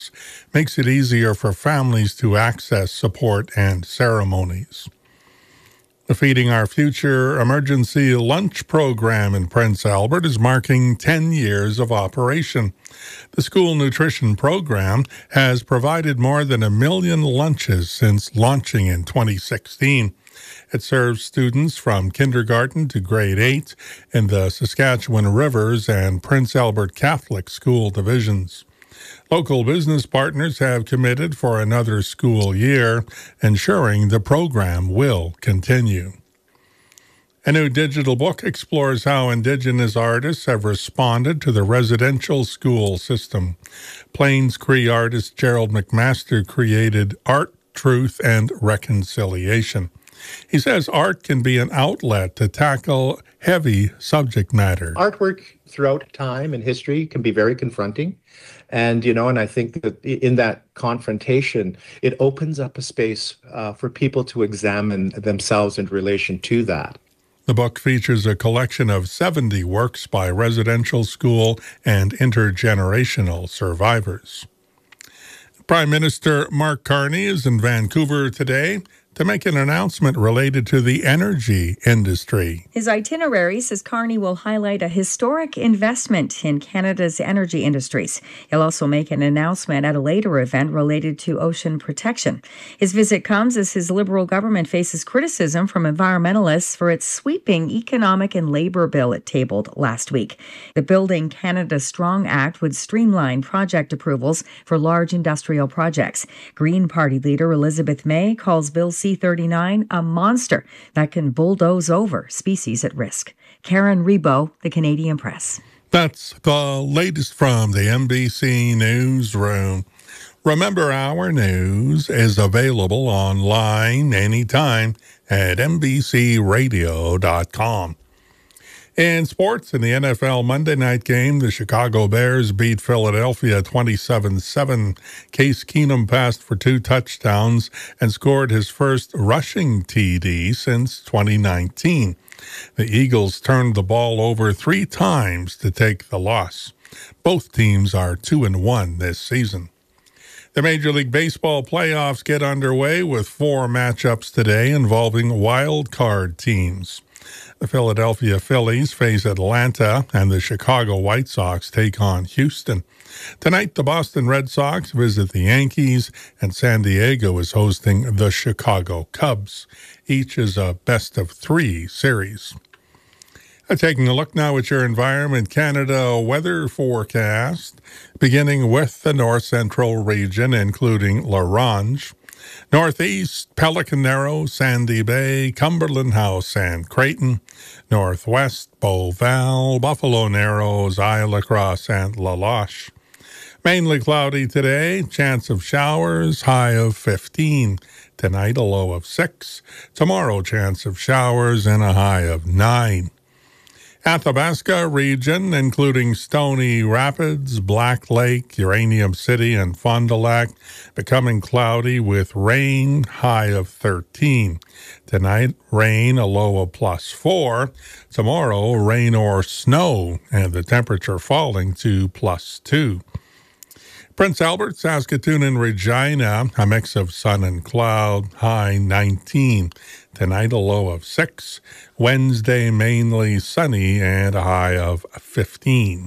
makes it easier for families to access support and ceremonies. The Feeding Our Future emergency lunch program in Prince Albert is marking 10 years of operation. The school nutrition program has provided more than 1 million lunches since launching in 2016. It serves students from kindergarten to grade 8 in the Saskatchewan Rivers and Prince Albert Catholic school divisions. Local business partners have committed for another school year, ensuring the program will continue. A new digital book explores how Indigenous artists have responded to the residential school system. Plains Cree artist Gerald McMaster created Art, Truth, and Reconciliation. He says art can be an outlet to tackle heavy subject matter. Artwork throughout time and history can be very confronting. And I think that in that confrontation, it opens up a space for people to examine themselves in relation to that. The book features a collection of 70 works by residential school and intergenerational survivors. Prime Minister Mark Carney is in Vancouver today to make an announcement related to the energy industry. His itinerary says Carney will highlight a historic investment in Canada's energy industries. He'll also make an announcement at a later event related to ocean protection. His visit comes as his Liberal government faces criticism from environmentalists for its sweeping economic and labor bill it tabled last week. The Building Canada Strong Act would streamline project approvals for large industrial projects. Green Party leader Elizabeth May calls Bill C-39 a monster that can bulldoze over species at risk. Karen Rebo, The Canadian Press. That's the latest from the NBC Newsroom. Remember, our news is available online anytime at NBCRadio.com. In sports, in the NFL Monday night game, the Chicago Bears beat Philadelphia 27-7. Case Keenum passed for 2 touchdowns and scored his first rushing TD since 2019. The Eagles turned the ball over 3 times to take the loss. Both teams are 2-1 this season. The Major League Baseball playoffs get underway with 4 matchups today involving wild card teams. The Philadelphia Phillies face Atlanta, and the Chicago White Sox take on Houston. Tonight, the Boston Red Sox visit the Yankees, and San Diego is hosting the Chicago Cubs. Each is a best-of-3 series. Taking a look now at your Environment Canada weather forecast, beginning with the north central region, including La Ronge. Northeast, Pelican Narrow, Sandy Bay, Cumberland House, and Creighton. Northwest, Beauval, Buffalo Narrows, Isle Cross, and La Loche. Mainly cloudy today, chance of showers, high of 15. Tonight, a low of 6. Tomorrow, chance of showers and a high of 9. Athabasca region, including Stony Rapids, Black Lake, Uranium City, and Fond du Lac, becoming cloudy with rain, high of 13. Tonight, rain, a low of +4. Tomorrow, rain or snow, and the temperature falling to +2. Prince Albert, Saskatoon, and Regina, a mix of sun and cloud, high 19. Tonight, a low of 6. Wednesday, mainly sunny and a high of 15.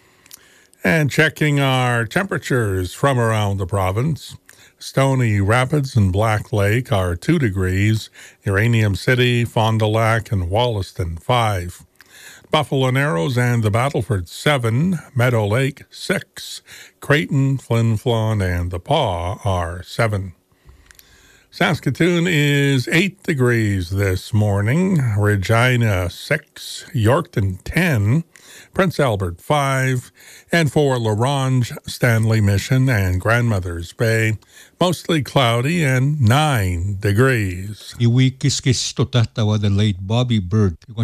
And checking our temperatures from around the province. Stony Rapids and Black Lake are 2 degrees. Uranium City, Fond du Lac, and Wollaston, 5. Buffalo Narrows and the Battleford, 7. Meadow Lake, 6. Creighton, Flin Flon, and the Paw are 7. Saskatoon is 8 degrees this morning. Regina, 6. Yorkton, 10. Prince Albert, 5. And for La Ronge, Stanley Mission, and Grandmother's Bay, mostly cloudy and 9 degrees. Iwikiskisto tahtawa the late Bobby Bird. In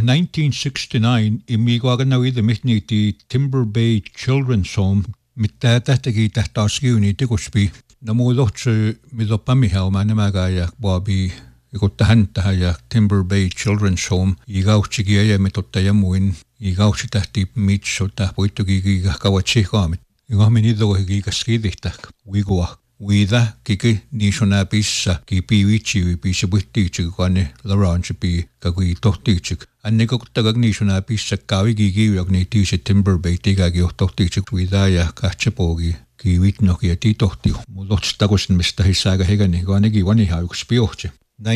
1969, imiiguagannawi the mitniti Timber Bay Children's Home, mittaatahtagi tahtaasgiuni tikuspi. Namuudohtsu midopamihau namaga Bobby ikuttahantaha Timber Bay Children's Home igautsigia ja mitottajamuin igautsitahti mitso tahpuittugiga kawatsigaamit Igominido gigaskidihtak, wigua, wida, kiki, nishona pissa, ki piwichi, pissa buitichik, gane, laranch pi, kagui tohtichik. Annekokutagag nishona pissa kawi gigiyak ni tiisi Timber Bay tigagi tohtichik, widaya, kachapogi, ki witnoki ja titohtiu. Mulotstagosin mistä hissaga hegani, gane giwaniha yks piohti.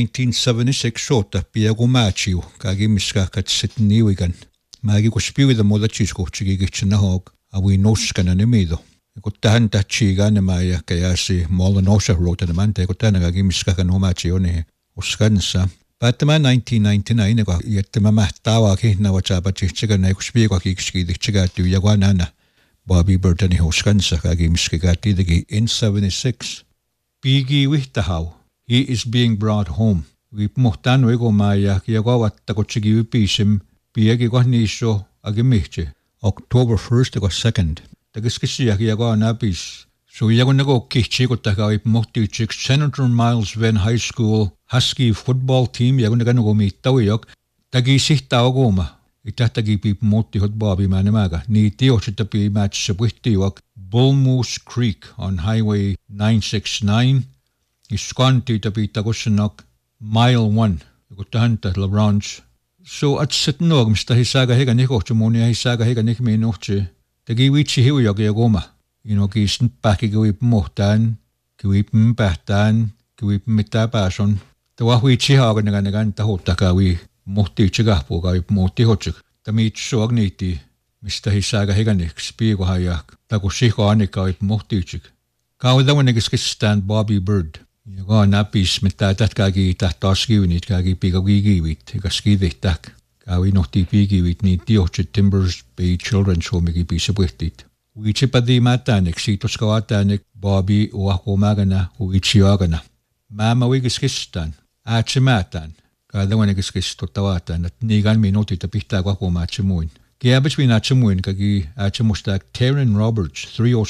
1976 soota piagu maachiu, kagi miska katsit niwigan. Mägi kus piuida mulatchiskohtsi gitsinahoog. Awi noskana nimido. Kun tähän tätsiiga nämä ja käsi molla nosa ruuta nämä te kun tänä kimiska kan omachi oni uskansa. Päättämään 1999 kun jättämä mähtävä kihnä WhatsApp chichiga ne kun spiega kiksi chiga tu ja wanana. Bobby Burtoni uskansa kimiska katidegi in 76. Pigi wihtahau. He is being brought home. Vi mohtan wegoma ja kawatta kun chigi upisim piegi kun niiso agimihti. October 1st or 2nd. Tagiskisiak yaga napis. So yagonago kichikotaka mohtichik Senator Miles Venn High School Husky football team yagonagano mittawiyok. Tagisihta ogoma. Itahtagi pip motti hot Bobby manemaga. Ni tiochitapi match sabwihtiwak Bull Moose Creek on Highway 969. Iskanti tapi tagosanok mile 1. Yagotahanta LaBranch. So at sit nog mistä hisaga hega nikohti munia hisaga hega nikmi nohti. Tagi wiitsi hiuja goma. Kiisin pähki kiwip mohtaan, kiwip mpähtään, kiwip mitään pääson. Tawa wiitsi haaga nagan tahotaka wi mohti chigahpu kawip mohti hotsik. Tamit soag niiti mistä hisaga hega niks piikoha ja taku sihko anika wip mohti chik. Kaudawannekiskistaan Bobby Bird. Joka napis mitä tätkäki tahtaskiunit käki pikagiivit kaskidihtak. Kawi nohti pigivit niin tiohti Timbers Bay Children's Homegi pisapuhtit. Uitsipadi matanek siitoskawatanek Bobby uahkomagana uitsiagana. Mama wikiskistaan. Äätse määtään. Kaudawannekiskistottavaataan, että niigan minuutita pihtää kahkomaatse muin. Kiabas viinaatse muin kaki äätse mustak Taryn Roberts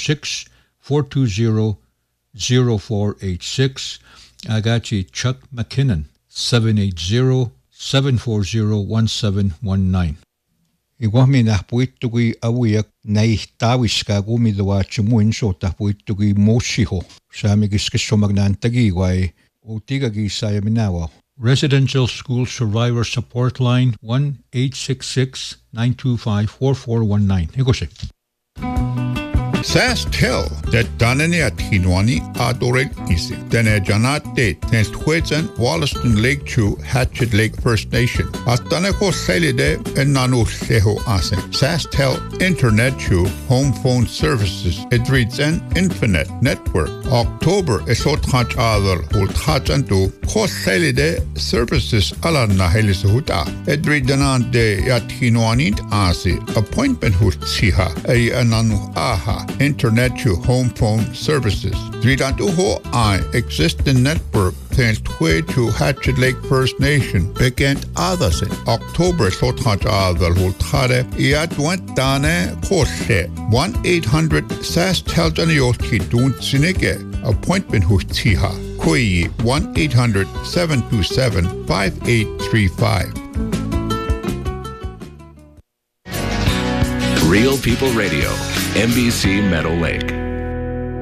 306-420-0486. Agachi Chuck McKinnon 780-740-1719. Iguamina puittui avuja näihtaviska kumiduaatsi muin sota puittui mossiho. Saamikiskissomagnaantagi vai utigagi saya minawa. Residential School Survivor Support Line 1-866-925-4419. Hikose. SaskTel, det dannende at hinwani adorel isi. Den janate tens huetsen Wollaston Lake Chew Hatchet Lake First Nation. At daneko selide en nanu seho asen. SaskTel Internet Chew Home Phone Services. It reads an infinite network. October esot hach adal hult hachantu ko selide services alanna helisuhuta. It read danande at hinwani asi. Appointment hult siha. Ay ananu aha. Internet to home phone services. Dridantuho I existing network thanks to Hatchet Lake First Nation begint Adasin. October sothaj adal hultare iadwant dane koshe 1-800-SaskTel Sinike appointment hutiha Koi 1-800-727-5835. Real People Radio, NBC Meadow Lake.